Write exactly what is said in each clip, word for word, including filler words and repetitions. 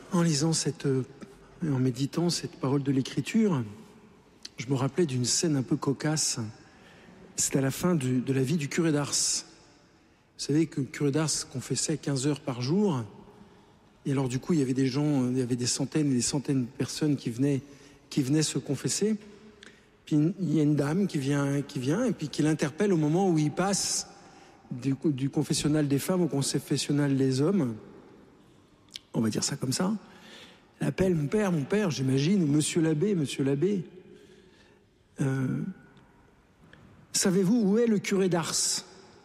En lisant cette, en méditant cette parole de l'Écriture, je me rappelais d'une scène un peu cocasse. C'était à la fin du, de la vie du curé d'Ars. Vous savez que le curé d'Ars confessait quinze heures par jour. Et alors du coup, il y avait des gens, il y avait des centaines et des centaines de personnes qui venaient, qui venaient se confesser. Puis il y a une dame qui vient, qui vient et puis qui l'interpelle au moment où il passe du, du confessionnal des femmes au confessionnal des hommes. On va dire ça comme ça. Elle appelle mon père, mon père, j'imagine, ou monsieur l'abbé, monsieur l'abbé. Euh, savez-vous où est le curé d'Ars?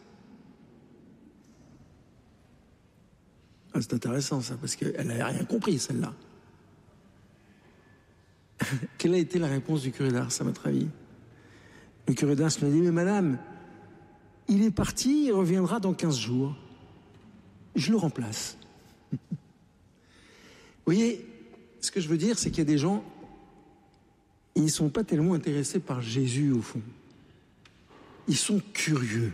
Ah, c'est intéressant ça, parce qu'elle n'avait rien compris, celle-là. Quelle a été la réponse du curé d'Ars, à votre avis? Le curé d'Ars lui a dit, mais madame, il est parti, il reviendra dans quinze jours. Je le remplace. Vous voyez, ce que je veux dire, c'est qu'il y a des gens, ils ne sont pas tellement intéressés par Jésus, au fond. Ils sont curieux.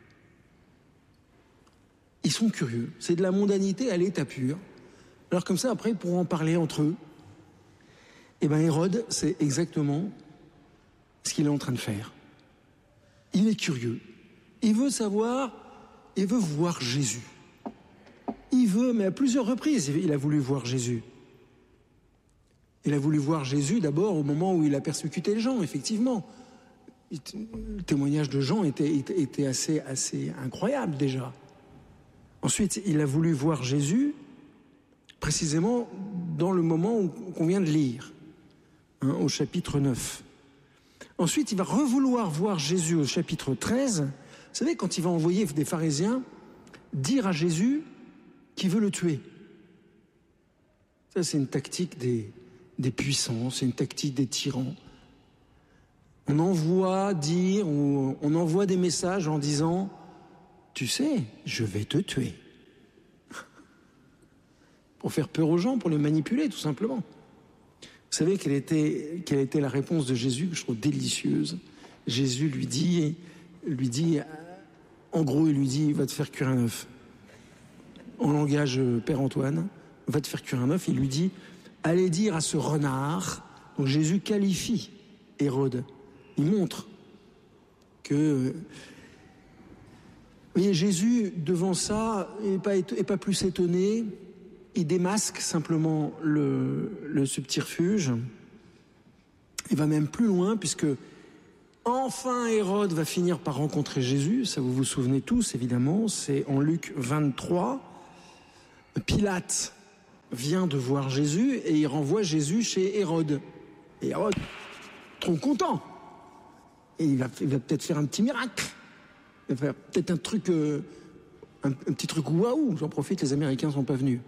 Ils sont curieux. C'est de la mondanité à l'état pur. Alors comme ça, après, ils pourront en parler entre eux. Eh bien, Hérode, c'est exactement ce qu'il est en train de faire. Il est curieux. Il veut savoir, il veut voir Jésus. Il veut, mais à plusieurs reprises, il a voulu voir Jésus. Il a voulu voir Jésus d'abord au moment où il a persécuté les gens, effectivement. Le témoignage de Jean était, était, était assez, assez incroyable déjà. Ensuite, il a voulu voir Jésus précisément dans le moment qu'on vient de lire, hein, au chapitre neuf. Ensuite, il va revouloir voir Jésus au chapitre treize. Vous savez, quand il va envoyer des pharisiens dire à Jésus qu'il veut le tuer. Ça, c'est une tactique des, des puissants, c'est une tactique des tyrans. On envoie dire, ou on envoie des messages en disant « Tu sais, je vais te tuer ». Pour faire peur aux gens, pour les manipuler, tout simplement. Vous savez quelle était, quelle était la réponse de Jésus, que je trouve délicieuse. Jésus lui dit, lui dit, en gros, il lui dit « Va te faire cuire un œuf ». En langage Père Antoine, « Va te faire cuire un œuf ». Il lui dit « Allez dire à ce renard ». Donc Jésus qualifie Hérode. Il montre que... Vous voyez, Jésus, devant ça, n'est pas, pas plus étonné. Il démasque simplement le, le subterfuge. Il va même plus loin, puisque enfin Hérode va finir par rencontrer Jésus. Ça, vous vous souvenez tous, évidemment. C'est en Luc vingt-trois. Pilate vient de voir Jésus et il renvoie Jésus chez Hérode. Et Hérode, trop content. Et il va, il va peut-être faire un petit miracle. Il va faire peut-être un truc, euh, un, un petit truc waouh. J'en profite, les Américains ne sont pas venus.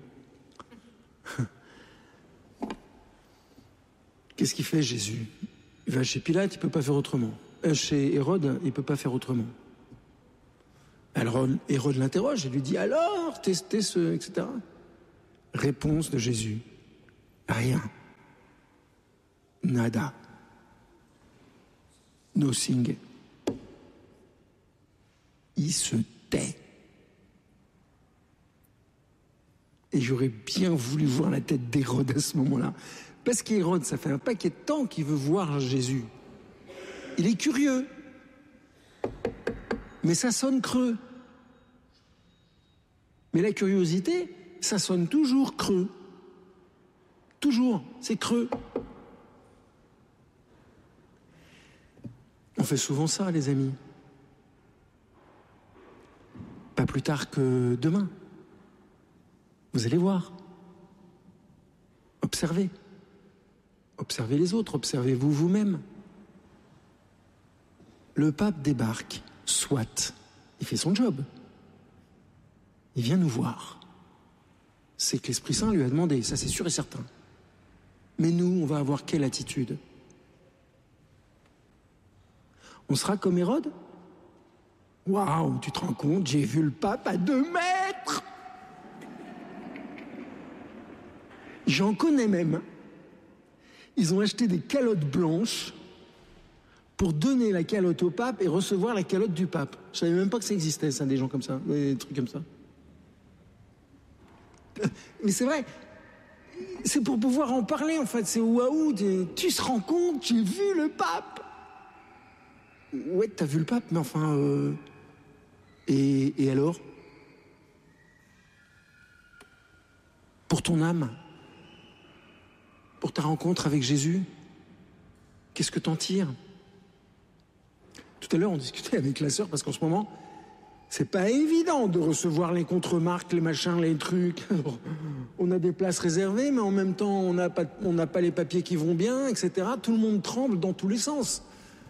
Qu'est-ce qu'il fait, Jésus? Il va chez Pilate, il ne peut pas faire autrement. Euh, chez Hérode, il ne peut pas faire autrement. Alors Hérode l'interroge et lui dit « Alors, testez ce... » et cetera. Réponse de Jésus. Rien. Nada. Nothing. Il se tait. Et j'aurais bien voulu voir la tête d'Hérode à ce moment-là. Parce qu'Hérode, ça fait un paquet de temps qu'il veut voir Jésus. Il est curieux. Mais ça sonne creux. Mais la curiosité, ça sonne toujours creux. Toujours, c'est creux. On fait souvent ça, les amis. Pas plus tard que demain. Vous allez voir. Observez. Observez les autres, observez-vous vous-même. Le pape débarque, soit. Il fait son job. Il vient nous voir. C'est que l'Esprit Saint lui a demandé, ça c'est sûr et certain. Mais nous, on va avoir quelle attitude? On sera comme Hérode? Waouh, tu te rends compte, j'ai vu le pape à deux mètres! J'en connais même. Ils ont acheté des calottes blanches pour donner la calotte au pape et recevoir la calotte du pape. Je savais même pas que ça existait, ça, des gens comme ça, des trucs comme ça. Mais c'est vrai, c'est pour pouvoir en parler, en fait. C'est waouh, tu te rends compte, j'ai vu le pape. Ouais, t'as vu le pape, mais enfin... Euh... Et, et alors? Pour ton âme, pour ta rencontre avec Jésus, qu'est-ce que t'en tires? Tout à l'heure, on discutait avec la sœur, parce qu'en ce moment, c'est pas évident de recevoir les contre-marques, les machins, les trucs. On a des places réservées, mais en même temps, on n'a pas, on n'a pas les papiers qui vont bien, et cetera. Tout le monde tremble dans tous les sens.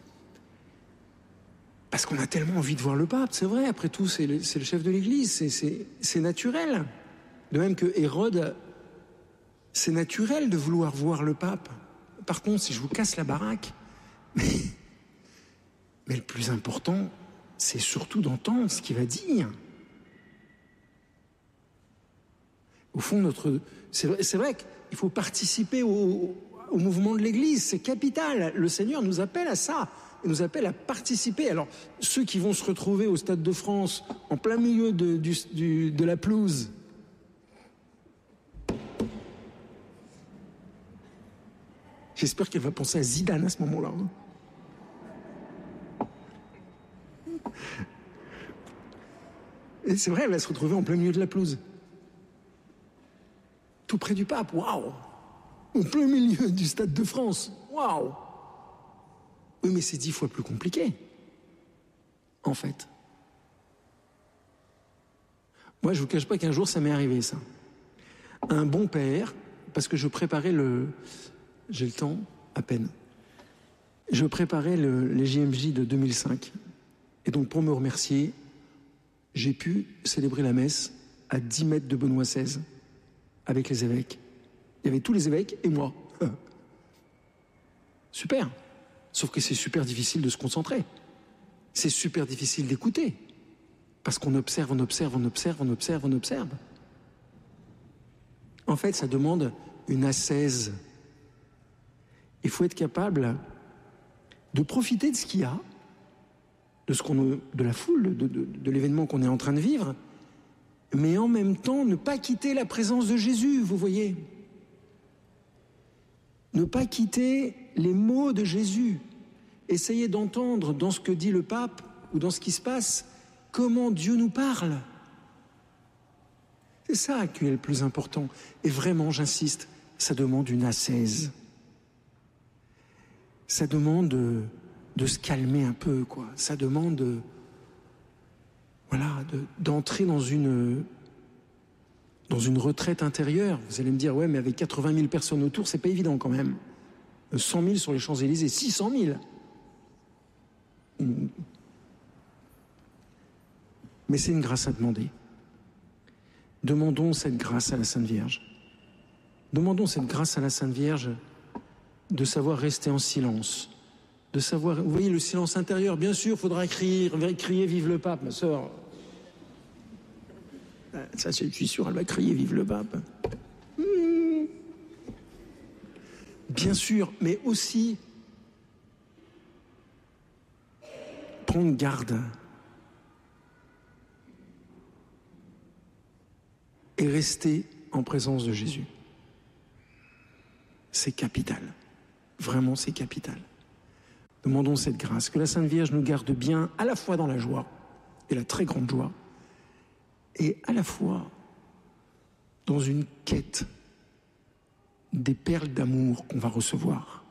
Parce qu'on a tellement envie de voir le pape, c'est vrai, après tout, c'est le, c'est le chef de l'Église, c'est, c'est, c'est naturel. De même que Hérode, c'est naturel de vouloir voir le pape. Par contre, si je vous casse la baraque, mais, mais le plus important, c'est surtout d'entendre ce qu'il va dire. Au fond, notre, c'est, vrai, c'est vrai qu'il faut participer au, au mouvement de l'Église, c'est capital. Le Seigneur nous appelle à ça. Il nous appelle à participer. Alors, ceux qui vont se retrouver au Stade de France, en plein milieu de, du, du, de la pelouse, j'espère qu'elle va penser à Zidane à ce moment-là. Et c'est vrai, elle va se retrouver en plein milieu de la pelouse. Tout près du pape, waouh! Au plein milieu du Stade de France, waouh! Oui, mais c'est dix fois plus compliqué, en fait. Moi, je ne vous cache pas qu'un jour, ça m'est arrivé, ça. Un bon père, parce que je préparais le... J'ai le temps, à peine. Je préparais le, les J M J de deux mille cinq. Et donc, pour me remercier, j'ai pu célébrer la messe à dix mètres de Benoît seize, avec les évêques. Il y avait tous les évêques et moi. Super. Sauf que c'est super difficile de se concentrer. C'est super difficile d'écouter. Parce qu'on observe, on observe, on observe, on observe, on observe. En fait, ça demande une ascèse. Il faut être capable de profiter de ce qu'il y a, de, ce qu'on, de la foule, de, de, de l'événement qu'on est en train de vivre, mais en même temps ne pas quitter la présence de Jésus, vous voyez. Ne pas quitter les mots de Jésus. Essayez d'entendre dans ce que dit le pape ou dans ce qui se passe, comment Dieu nous parle. C'est ça qui est le plus important. Et vraiment, j'insiste, ça demande une ascèse. Ça demande de, de se calmer un peu, quoi. Ça demande de, voilà, de, d'entrer dans une, dans une retraite intérieure. Vous allez me dire, ouais, mais avec quatre-vingt mille personnes autour, c'est pas évident quand même. cent mille sur les Champs-Élysées, six cent mille. Mais c'est une grâce à demander. Demandons cette grâce à la Sainte Vierge. Demandons cette grâce à la Sainte Vierge de savoir rester en silence, de savoir, vous voyez, le silence intérieur, bien sûr, il faudra crier, crier « Vive le pape », ma sœur. Ça, je suis sûr, elle va crier « Vive le pape ». Mmh. Bien sûr, mais aussi prendre garde et rester en présence de Jésus. C'est capital. Vraiment, c'est capital. Demandons cette grâce, que la Sainte Vierge nous garde bien à la fois dans la joie, et la très grande joie, et à la fois dans une quête des perles d'amour qu'on va recevoir.